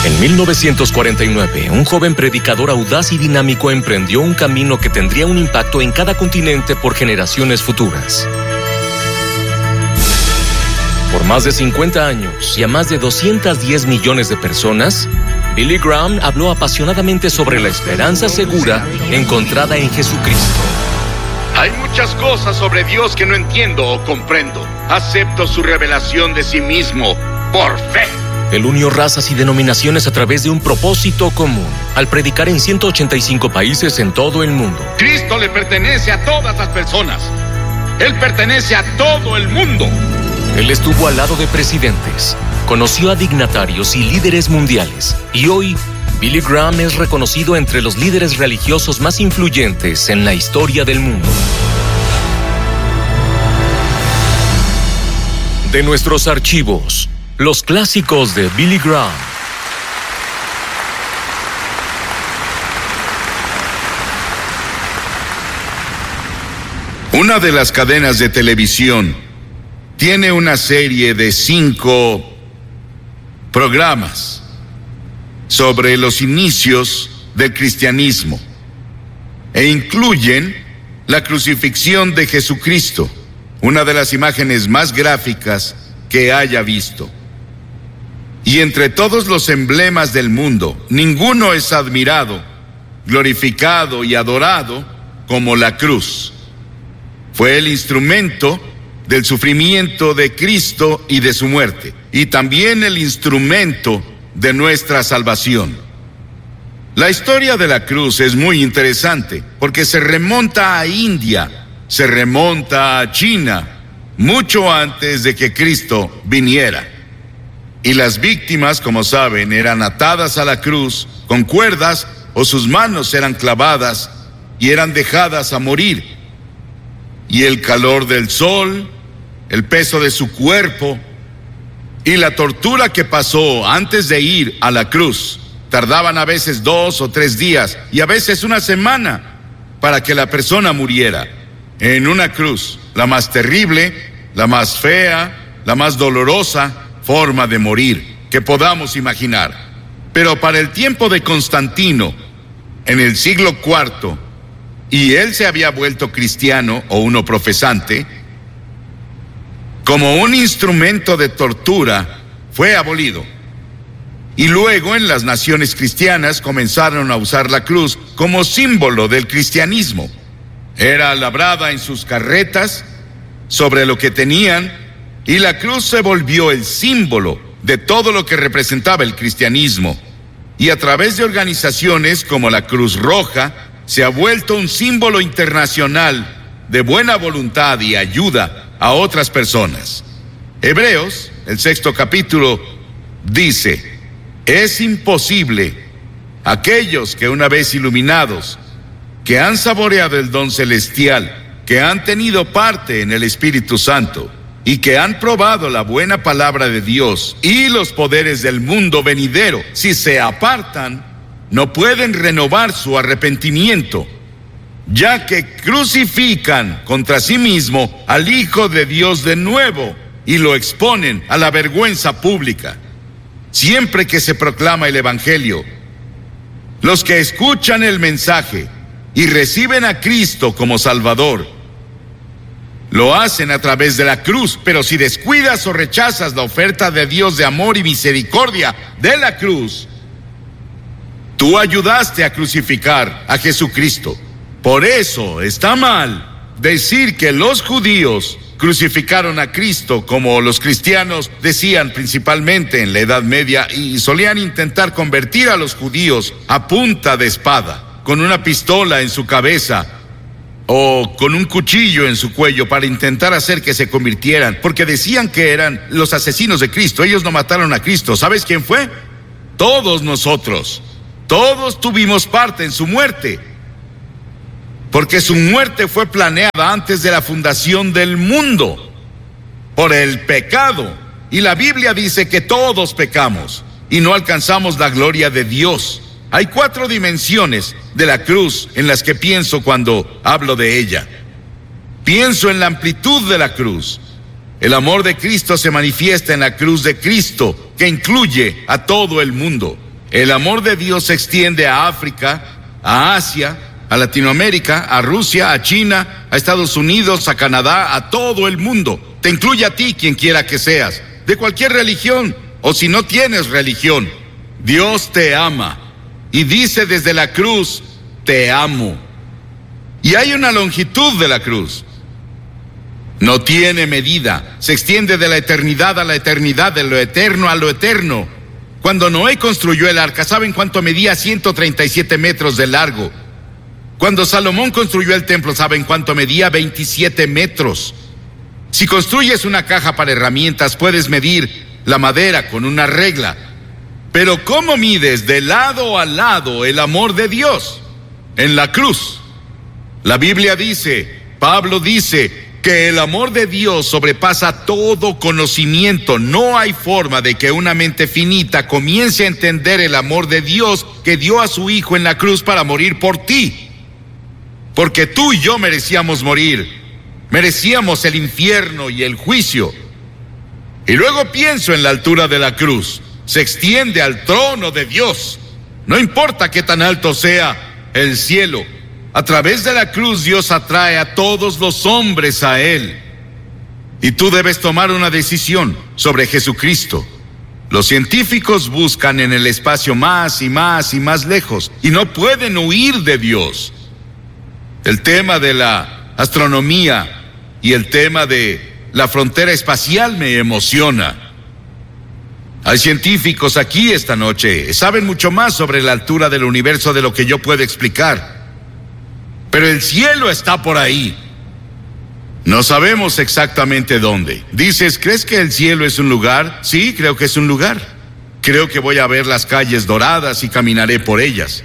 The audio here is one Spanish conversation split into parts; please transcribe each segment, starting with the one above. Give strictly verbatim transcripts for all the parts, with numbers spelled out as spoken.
En mil novecientos cuarenta y nueve, un joven predicador audaz y dinámico emprendió un camino que tendría un impacto en cada continente por generaciones futuras. Por más de cincuenta años y a más de doscientos diez millones de personas, Billy Graham habló apasionadamente sobre la esperanza segura encontrada en Jesucristo. Hay muchas cosas sobre Dios que no entiendo o comprendo. Acepto su revelación de sí mismo por fe. Él unió razas y denominaciones a través de un propósito común, al predicar en ciento ochenta y cinco países en todo el mundo. Cristo le pertenece a todas las personas. Él pertenece a todo el mundo. Él estuvo al lado de presidentes, conoció a dignatarios y líderes mundiales, y hoy Billy Graham es reconocido entre los líderes religiosos más influyentes en la historia del mundo. De nuestros archivos, los clásicos de Billy Graham. Una de las cadenas de televisión tiene una serie de cinco programas sobre los inicios del cristianismo e incluyen la crucifixión de Jesucristo, una de las imágenes más gráficas que haya visto. Y entre todos los emblemas del mundo, ninguno es admirado, glorificado y adorado como la cruz. Fue el instrumento del sufrimiento de Cristo y de su muerte, y también el instrumento de nuestra salvación. La historia de la cruz es muy interesante porque se remonta a India, se remonta a China, mucho antes de que Cristo viniera. Y las víctimas, como saben, eran atadas a la cruz con cuerdas o sus manos eran clavadas y eran dejadas a morir. Y el calor del sol, el peso de su cuerpo y la tortura que pasó antes de ir a la cruz, tardaban a veces dos o tres días y a veces una semana para que la persona muriera en una cruz, la más terrible, la más fea, la más dolorosa forma de morir que podamos imaginar. Pero para el tiempo de Constantino, en el siglo cuarto, y él se había vuelto cristiano o uno profesante, como un instrumento de tortura, fue abolido. Y luego en las naciones cristianas comenzaron a usar la cruz como símbolo del cristianismo. Era labrada en sus carretas, sobre lo que tenían, y la cruz se volvió el símbolo de todo lo que representaba el cristianismo. Y a través de organizaciones como la Cruz Roja, se ha vuelto un símbolo internacional de buena voluntad y ayuda a otras personas. Hebreos, el sexto capítulo, dice: es imposible aquellos que una vez iluminados, que han saboreado el don celestial, que han tenido parte en el Espíritu Santo y que han probado la buena palabra de Dios y los poderes del mundo venidero, si se apartan, no pueden renovar su arrepentimiento, ya que crucifican contra sí mismo al Hijo de Dios de nuevo y lo exponen a la vergüenza pública. Siempre que se proclama el Evangelio, los que escuchan el mensaje y reciben a Cristo como Salvador, lo hacen a través de la cruz, pero si descuidas o rechazas la oferta de Dios de amor y misericordia de la cruz, tú ayudaste a crucificar a Jesucristo. Por eso está mal decir que los judíos crucificaron a Cristo, como los cristianos decían principalmente en la Edad Media, y solían intentar convertir a los judíos a punta de espada, con una pistola en su cabeza o con un cuchillo en su cuello para intentar hacer que se convirtieran, porque decían que eran los asesinos de Cristo. Ellos no mataron a Cristo. ¿Sabes quién fue? Todos nosotros. Todos tuvimos parte en su muerte, porque su muerte fue planeada antes de la fundación del mundo por el pecado. Y la Biblia dice que todos pecamos y no alcanzamos la gloria de Dios. Hay cuatro dimensiones de la cruz en las que pienso cuando hablo de ella. Pienso en la amplitud de la cruz. El amor de Cristo se manifiesta en la cruz de Cristo, que incluye a todo el mundo. El amor de Dios se extiende a África, a Asia, a Latinoamérica, a Rusia, a China, a Estados Unidos, a Canadá, a todo el mundo. Te incluye a ti, quien quiera que seas, de cualquier religión, o si no tienes religión. Dios te ama y dice desde la cruz, te amo. Y hay una longitud de la cruz. No tiene medida, se extiende de la eternidad a la eternidad, de lo eterno a lo eterno. Cuando Noé construyó el arca, ¿saben cuánto medía? ciento treinta y siete metros de largo. Cuando Salomón construyó el templo, ¿saben cuánto medía? veintisiete metros. Si construyes una caja para herramientas, puedes medir la madera con una regla. Pero ¿cómo mides de lado a lado el amor de Dios? En la cruz. La Biblia dice, Pablo dice, que el amor de Dios sobrepasa todo conocimiento. No hay forma de que una mente finita comience a entender el amor de Dios que dio a su Hijo en la cruz para morir por ti. Porque tú y yo merecíamos morir, merecíamos el infierno y el juicio. Y luego pienso en la altura de la cruz, se extiende al trono de Dios. No importa qué tan alto sea el cielo, a través de la cruz Dios atrae a todos los hombres a Él. Y tú debes tomar una decisión sobre Jesucristo. Los científicos buscan en el espacio más y más y más lejos, y no pueden huir de Dios. El tema de la astronomía y el tema de la frontera espacial me emociona. Hay científicos aquí esta noche, saben mucho más sobre la altura del universo de lo que yo puedo explicar. Pero el cielo está por ahí. No sabemos exactamente dónde. Dices, ¿crees que el cielo es un lugar? Sí, creo que es un lugar. Creo que voy a ver las calles doradas y caminaré por ellas.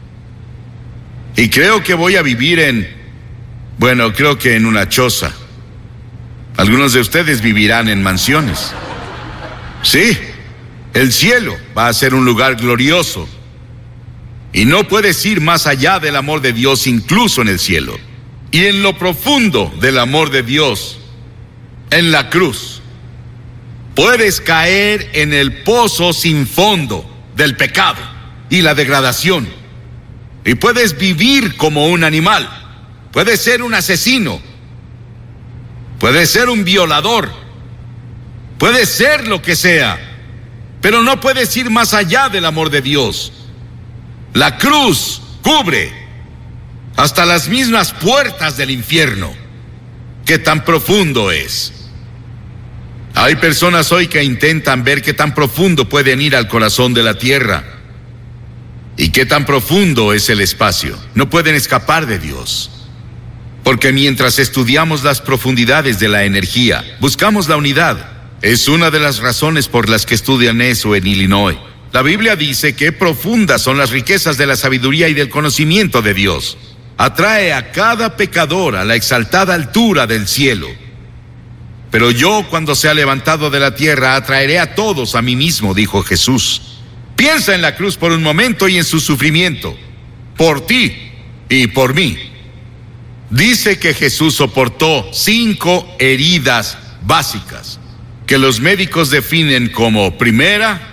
Y creo que voy a vivir en, bueno, creo que en una choza. Algunos de ustedes vivirán en mansiones. Sí, el cielo va a ser un lugar glorioso. Y no puedes ir más allá del amor de Dios, incluso en el cielo. Y en lo profundo del amor de Dios, en la cruz, puedes caer en el pozo sin fondo del pecado y la degradación. Y puedes vivir como un animal. Puedes ser un asesino. Puedes ser un violador. Puedes ser lo que sea. Pero no puedes ir más allá del amor de Dios. La cruz cubre hasta las mismas puertas del infierno. ¿Qué tan profundo es? Hay personas hoy que intentan ver qué tan profundo pueden ir al corazón de la tierra y qué tan profundo es el espacio. No pueden escapar de Dios. Porque mientras estudiamos las profundidades de la energía, buscamos la unidad. Es una de las razones por las que estudian eso en Illinois. La Biblia dice que profundas son las riquezas de la sabiduría y del conocimiento de Dios. Atrae a cada pecador a la exaltada altura del cielo. Pero yo, cuando sea levantado de la tierra, atraeré a todos a mí mismo, dijo Jesús. Piensa en la cruz por un momento y en su sufrimiento, por ti y por mí. Dice que Jesús soportó cinco heridas básicas, que los médicos definen como primera,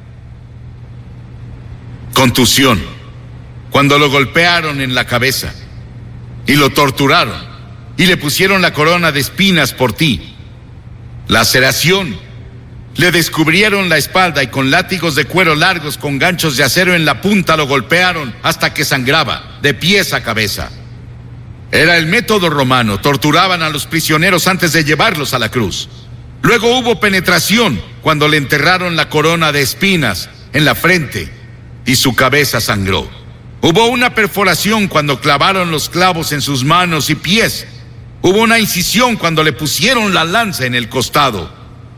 contusión, cuando lo golpearon en la cabeza y lo torturaron y le pusieron la corona de espinas por ti. Laceración, le descubrieron la espalda y con látigos de cuero largos con ganchos de acero en la punta lo golpearon hasta que sangraba, de pies a cabeza. Era el método romano, torturaban a los prisioneros antes de llevarlos a la cruz. Luego hubo penetración cuando le enterraron la corona de espinas en la frente y su cabeza sangró. Hubo una perforación cuando clavaron los clavos en sus manos y pies. Hubo una incisión cuando le pusieron la lanza en el costado.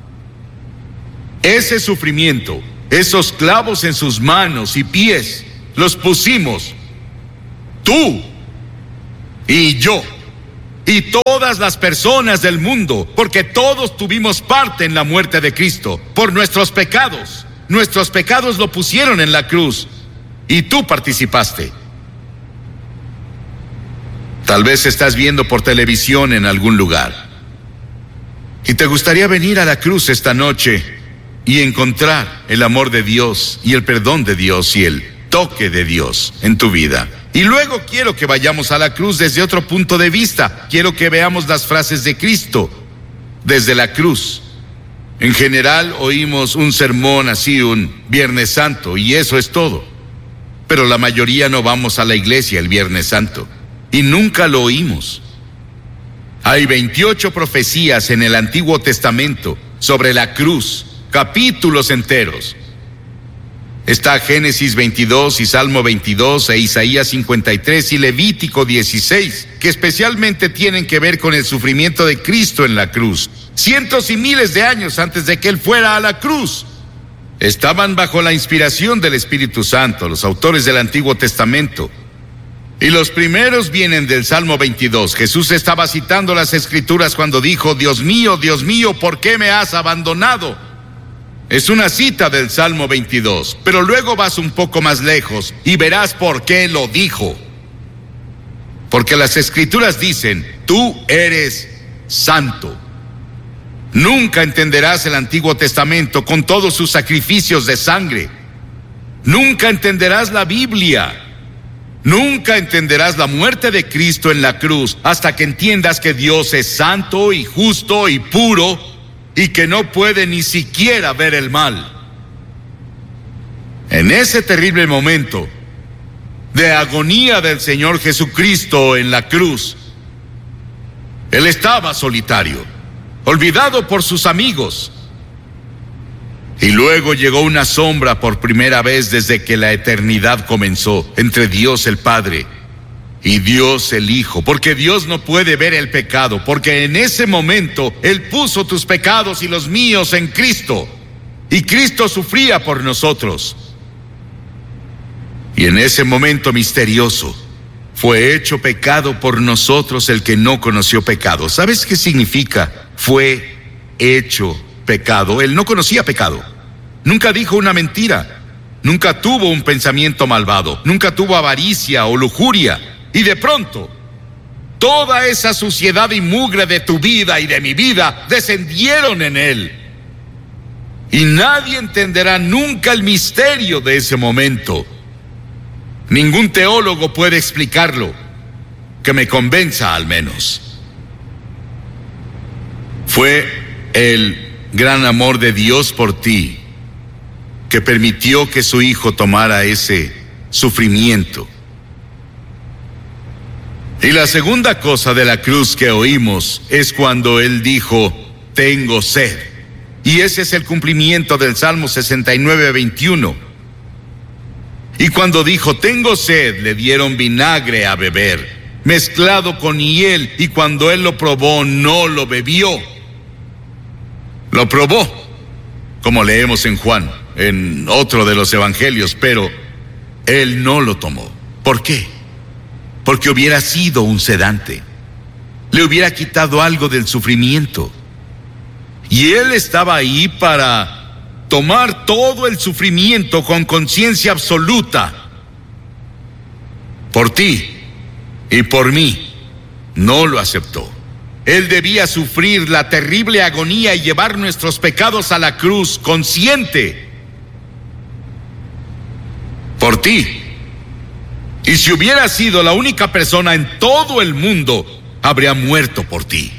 Ese sufrimiento, esos clavos en sus manos y pies, los pusimos tú y yo y todas las personas del mundo, porque todos tuvimos parte en la muerte de Cristo por nuestros pecados. Nuestros pecados lo pusieron en la cruz y tú participaste. Tal vez estás viendo por televisión en algún lugar y te gustaría venir a la cruz esta noche y encontrar el amor de Dios y el perdón de Dios y el toque de Dios en tu vida. Y luego quiero que vayamos a la cruz desde otro punto de vista. Quiero que veamos las frases de Cristo desde la cruz. En general oímos un sermón así un Viernes Santo y eso es todo. Pero la mayoría no vamos a la iglesia el Viernes Santo y nunca lo oímos. Hay veintiocho profecías en el Antiguo Testamento sobre la cruz, capítulos enteros. Está Génesis veintidós y Salmo veintidós e Isaías cincuenta y tres y Levítico dieciséis, que especialmente tienen que ver con el sufrimiento de Cristo en la cruz. Cientos y miles de años antes de que Él fuera a la cruz. Estaban bajo la inspiración del Espíritu Santo, los autores del Antiguo Testamento. Y los primeros vienen del Salmo veintidós. Jesús estaba citando las Escrituras cuando dijo: Dios mío, Dios mío, ¿por qué me has abandonado? Es una cita del Salmo veintidós, pero luego vas un poco más lejos y verás por qué lo dijo. Porque las Escrituras dicen: tú eres santo. Nunca entenderás el Antiguo Testamento con todos sus sacrificios de sangre. Nunca entenderás la Biblia. Nunca entenderás la muerte de Cristo en la cruz hasta que entiendas que Dios es santo y justo y puro y que no puede ni siquiera ver el mal. En ese terrible momento de agonía del Señor Jesucristo en la cruz, Él estaba solitario, olvidado por sus amigos. Y luego llegó una sombra por primera vez desde que la eternidad comenzó entre Dios el Padre y Dios el Hijo, porque Dios no puede ver el pecado, porque en ese momento Él puso tus pecados y los míos en Cristo, y Cristo sufría por nosotros. Y en ese momento misterioso fue hecho pecado por nosotros el que no conoció pecado. ¿Sabes qué significa? Fue hecho pecado. Él no conocía pecado. Nunca dijo una mentira. Nunca tuvo un pensamiento malvado. Nunca tuvo avaricia o lujuria. Y de pronto, toda esa suciedad y mugre de tu vida y de mi vida descendieron en Él. Y nadie entenderá nunca el misterio de ese momento. Ningún teólogo puede explicarlo, que me convenza al menos. Fue el gran amor de Dios por ti que permitió que su Hijo tomara ese sufrimiento. Y la segunda cosa de la cruz que oímos es cuando Él dijo: tengo sed. Y ese es el cumplimiento del Salmo sesenta y nueve, veintiuno. Y cuando dijo: tengo sed, le dieron vinagre a beber, mezclado con hiel, y cuando Él lo probó, no lo bebió. Lo probó, como leemos en Juan, en otro de los evangelios, pero Él no lo tomó. ¿Por qué? Porque hubiera sido un sedante. Le hubiera quitado algo del sufrimiento. Y Él estaba ahí para tomar todo el sufrimiento con conciencia absoluta. Por ti y por mí. No lo aceptó. Él debía sufrir la terrible agonía y llevar nuestros pecados a la cruz consciente. Por ti. Y si hubiera sido la única persona en todo el mundo, habría muerto por ti.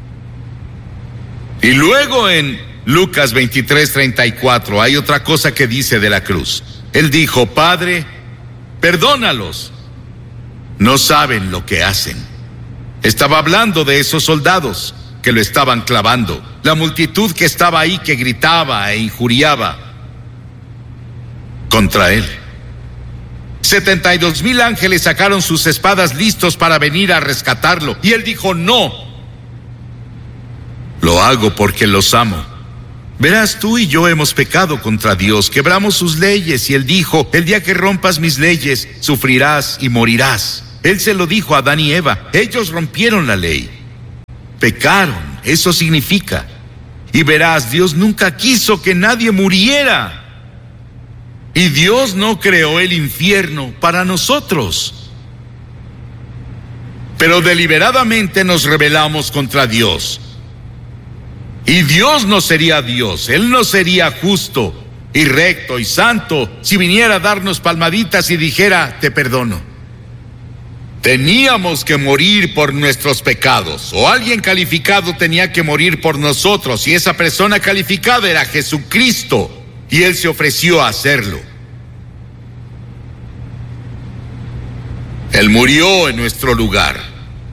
Y luego en Lucas veintitrés, treinta y cuatro hay otra cosa que dice de la cruz. Él dijo: Padre, perdónalos, no saben lo que hacen. Estaba hablando de esos soldados que lo estaban clavando, la multitud que estaba ahí que gritaba e injuriaba contra Él. Setenta y dos mil ángeles sacaron sus espadas listos para venir a rescatarlo, y Él dijo: no, lo hago porque los amo. Verás, tú y yo hemos pecado contra Dios, quebramos sus leyes, y Él dijo: el día que rompas mis leyes, sufrirás y morirás. Él se lo dijo a Adán y Eva. Ellos rompieron la ley, pecaron, eso significa. Y verás, Dios nunca quiso que nadie muriera. Y Dios no creó el infierno para nosotros. Pero deliberadamente nos rebelamos contra Dios. Y Dios no sería Dios, Él no sería justo y recto y santo si viniera a darnos palmaditas y dijera, te perdono. Teníamos que morir por nuestros pecados, o alguien calificado tenía que morir por nosotros, y esa persona calificada era Jesucristo, y Él se ofreció a hacerlo. Él murió en nuestro lugar.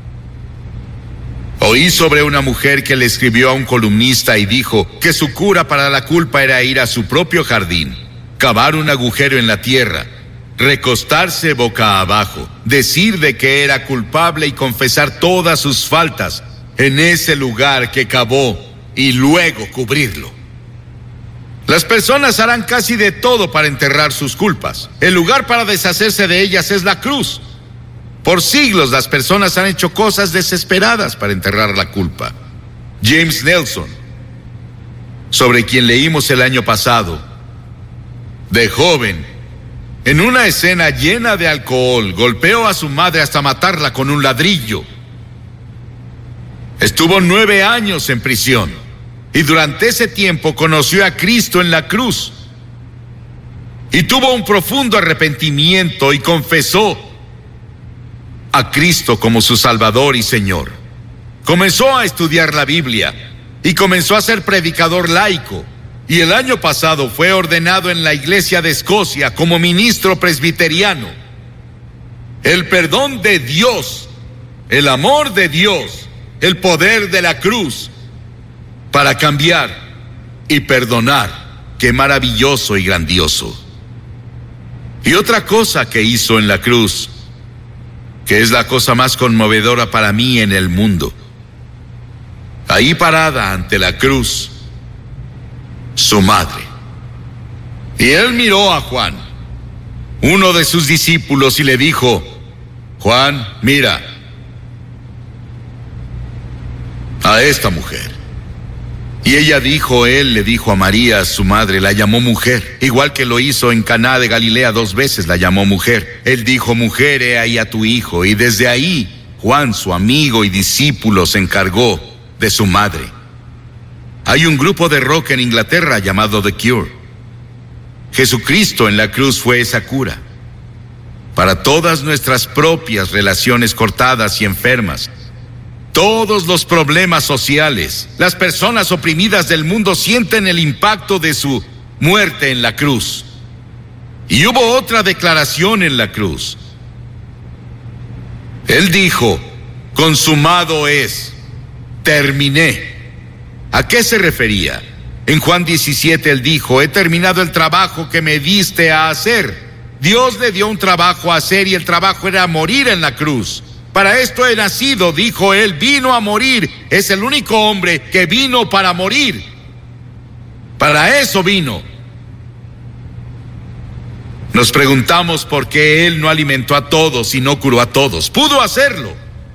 Oí sobre una mujer que le escribió a un columnista y dijo que su cura para la culpa era ir a su propio jardín, cavar un agujero en la tierra, recostarse boca abajo, decir de que era culpable y confesar todas sus faltas en ese lugar que cavó y luego cubrirlo. Las personas harán casi de todo para enterrar sus culpas. El lugar para deshacerse de ellas es la cruz. Por siglos las personas han hecho cosas desesperadas para enterrar la culpa. James Nelson, sobre quien leímos el año pasado, de joven, en una escena llena de alcohol, golpeó a su madre hasta matarla con un ladrillo. Estuvo nueve años en prisión y durante ese tiempo conoció a Cristo en la cruz y tuvo un profundo arrepentimiento y confesó a Cristo como su Salvador y Señor. Comenzó a estudiar la Biblia y comenzó a ser predicador laico. Y el año pasado fue ordenado en la Iglesia de Escocia como ministro presbiteriano. El perdón de Dios, el amor de Dios, el poder de la cruz para cambiar y perdonar. Qué maravilloso y grandioso. Y otra cosa que hizo en la cruz, que es la cosa más conmovedora para mí en el mundo. Ahí parada ante la cruz, su madre. Y él miró a Juan, uno de sus discípulos, y le dijo, Juan, mira a esta mujer. Y ella dijo, él le dijo a María, su madre, la llamó mujer, igual que lo hizo en Caná de Galilea dos veces, la llamó mujer. Él dijo, mujer, he ahí a tu hijo. Y desde ahí, Juan, su amigo y discípulo, se encargó de su madre. Hay un grupo de rock en Inglaterra llamado The Cure. Jesucristo en la cruz fue esa cura para todas nuestras propias relaciones cortadas y enfermas. Todos los problemas sociales, las personas oprimidas del mundo sienten el impacto de su muerte en la cruz. Y hubo otra declaración en la cruz. Él dijo, consumado es, terminé. ¿A qué se refería? En Juan diecisiete él dijo, he terminado el trabajo que me diste a hacer. Dios le dio un trabajo a hacer y el trabajo era morir en la cruz. Para esto he nacido, dijo él, vino a morir. Es el único hombre que vino para morir. Para eso vino. Nos preguntamos por qué él no alimentó a todos y no curó a todos. Pudo hacerlo.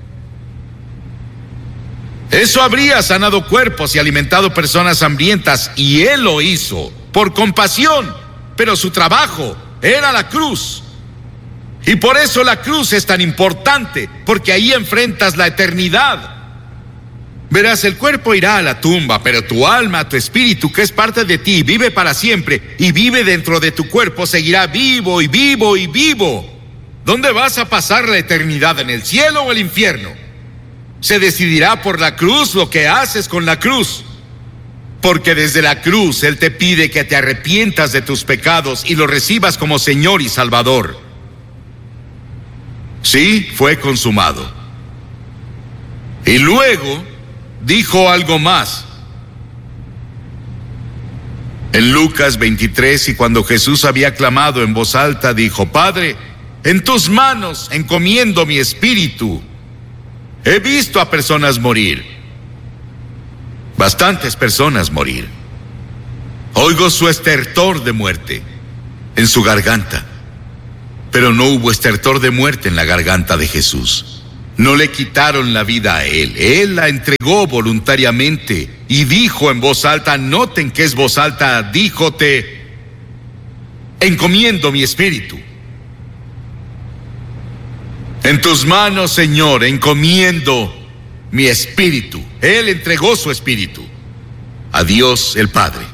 Eso habría sanado cuerpos y alimentado personas hambrientas, y él lo hizo por compasión, pero su trabajo era la cruz. Y por eso la cruz es tan importante, porque ahí enfrentas la eternidad. Verás, el cuerpo irá a la tumba, pero tu alma, tu espíritu, que es parte de ti, vive para siempre y vive dentro de tu cuerpo, seguirá vivo y vivo y vivo. ¿Dónde vas a pasar la eternidad? ¿En el cielo o el infierno? Se decidirá por la cruz lo que haces con la cruz. Porque desde la cruz Él te pide que te arrepientas de tus pecados y lo recibas como Señor y Salvador. Sí, fue consumado. Y luego dijo algo más. En Lucas veintitrés, y cuando Jesús había clamado en voz alta, dijo, Padre, en tus manos encomiendo mi espíritu. He visto a personas morir, bastantes personas morir. Oigo su estertor de muerte en su garganta. Pero no hubo estertor de muerte en la garganta de Jesús. No le quitaron la vida a él. Él la entregó voluntariamente y dijo en voz alta, noten que es voz alta, dijo, te encomiendo mi espíritu. En tus manos, Señor, encomiendo mi espíritu. Él entregó su espíritu. a Dios el Padre.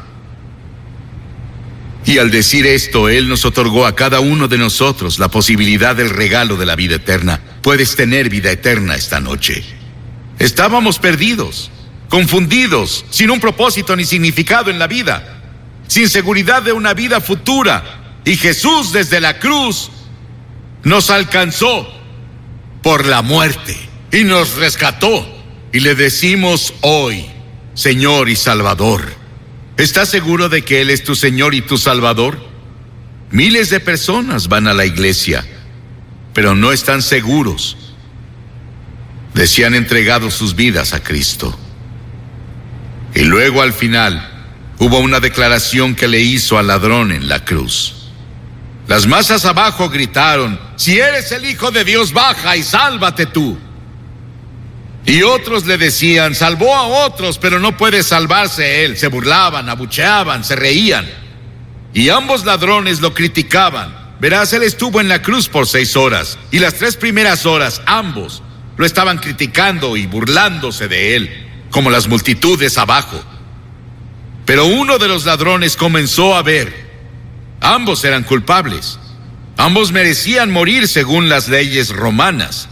Y al decir esto, Él nos otorgó a cada uno de nosotros la posibilidad del regalo de la vida eterna. Puedes tener vida eterna esta noche. Estábamos perdidos, confundidos, sin un propósito ni significado en la vida, sin seguridad de una vida futura. Y Jesús desde la cruz nos alcanzó por la muerte y nos rescató. Y le decimos hoy, Señor y Salvador. ¿Estás seguro de que Él es tu Señor y tu Salvador? Miles de personas van a la iglesia, pero no están seguros de si han entregado sus vidas a Cristo. Y luego al final hubo una declaración que le hizo al ladrón en la cruz. Las masas abajo gritaron: si eres el Hijo de Dios, baja y sálvate tú. Y otros le decían: salvó a otros, pero no puede salvarse él. Se burlaban, abucheaban, se reían. Y ambos ladrones lo criticaban. Verás, él estuvo en la cruz por seis horas, y las tres primeras horas ambos lo estaban criticando y burlándose de él, como las multitudes abajo. Pero uno de los ladrones comenzó a ver. Ambos eran culpables. Ambos merecían morir según las leyes romanas.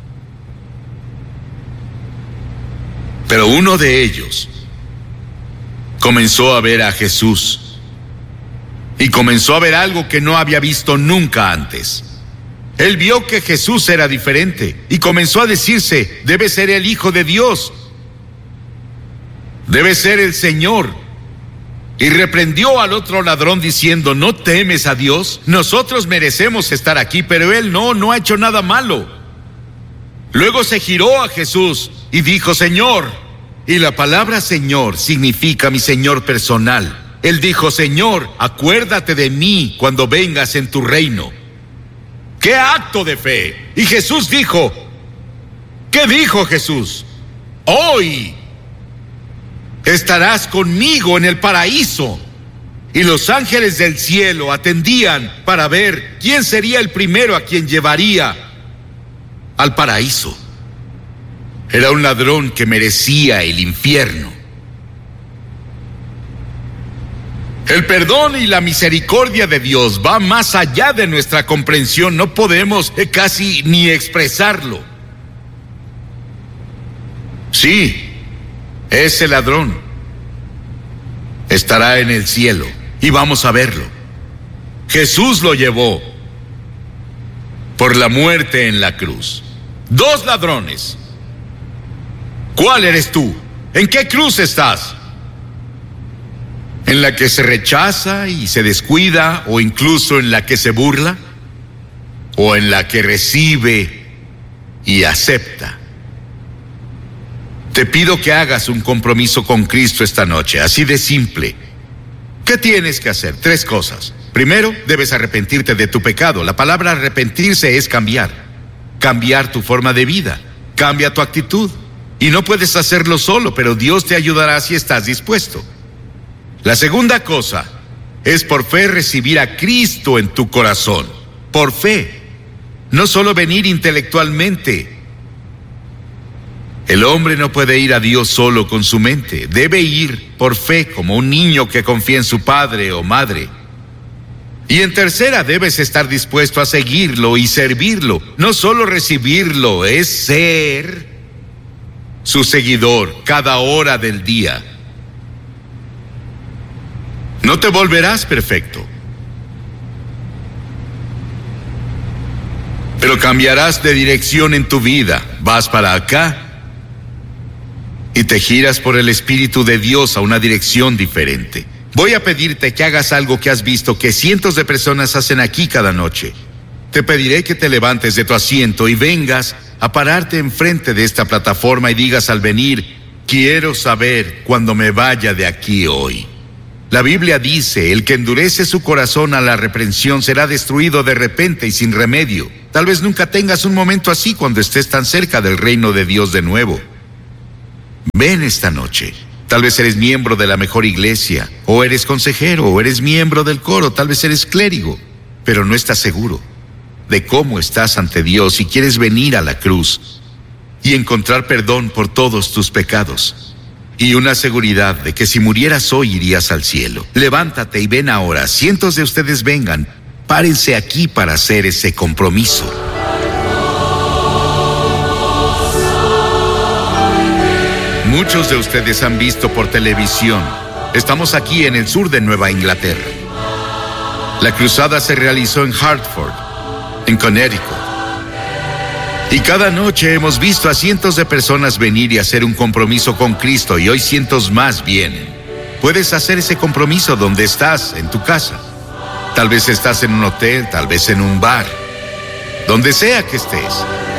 Pero uno de ellos comenzó a ver a Jesús y comenzó a ver algo que no había visto nunca antes. Él vio que Jesús era diferente y comenzó a decirse: debe ser el Hijo de Dios, debe ser el Señor. Y reprendió al otro ladrón diciendo: ¿no temes a Dios? Nosotros merecemos estar aquí, pero él no, no ha hecho nada malo. Luego se giró a Jesús y dijo: Señor. Y la palabra Señor significa mi Señor personal. Él dijo: Señor, acuérdate de mí cuando vengas en tu reino. ¡Qué acto de fe! Y Jesús dijo, ¿qué dijo Jesús? Hoy estarás conmigo en el paraíso. Y los ángeles del cielo atendían para ver quién sería el primero a quien llevaría al paraíso. Era un ladrón que merecía el infierno. El perdón y la misericordia de Dios va más allá de nuestra comprensión. No podemos eh, casi ni expresarlo. Sí, ese ladrón estará en el cielo y vamos a verlo. Jesús lo llevó por la muerte en la cruz. Dos ladrones. ¿Cuál eres tú? ¿En qué cruz estás? ¿En la que se rechaza y se descuida, o incluso en la que se burla? ¿O en la que recibe y acepta? Te pido que hagas un compromiso con Cristo esta noche, así de simple. ¿Qué tienes que hacer? Tres cosas. Primero, debes arrepentirte de tu pecado. La palabra arrepentirse es cambiar. Cambiar tu forma de vida. Cambia tu actitud. Y no puedes hacerlo solo, pero Dios te ayudará si estás dispuesto. La segunda cosa es por fe recibir a Cristo en tu corazón. Por fe. No solo venir intelectualmente. El hombre no puede ir a Dios solo con su mente. Debe ir por fe, como un niño que confía en su padre o madre. Y en tercera, debes estar dispuesto a seguirlo y servirlo. No solo recibirlo, es ser su seguidor cada hora del día. No te volverás perfecto, pero cambiarás de dirección en tu vida. Vas para acá y te giras por el Espíritu de Dios a una dirección diferente. Voy a pedirte que hagas algo que has visto que cientos de personas hacen aquí cada noche. Te pediré que te levantes de tu asiento y vengas a pararte enfrente de esta plataforma y digas al venir: quiero saber cuando me vaya de aquí hoy. La Biblia dice: el que endurece su corazón a la reprensión será destruido de repente y sin remedio. Tal vez nunca tengas un momento así cuando estés tan cerca del reino de Dios de nuevo. Ven esta noche. Tal vez eres miembro de la mejor iglesia, o eres consejero, o eres miembro del coro, tal vez eres clérigo, pero no estás seguro de cómo estás ante Dios y quieres venir a la cruz y encontrar perdón por todos tus pecados. y una seguridad de que si murieras hoy irías al cielo. Levántate y ven ahora. Cientos de ustedes vengan. Párense aquí para hacer ese compromiso. Muchos de ustedes han visto por televisión. Estamos aquí en el sur de Nueva Inglaterra. La cruzada se realizó en Hartford, en Connecticut. Y cada noche hemos visto a cientos de personas venir y hacer un compromiso con Cristo, y hoy cientos más vienen. Puedes hacer ese compromiso donde estás, en tu casa. Tal vez estás en un hotel, tal vez en un bar. Donde sea que estés,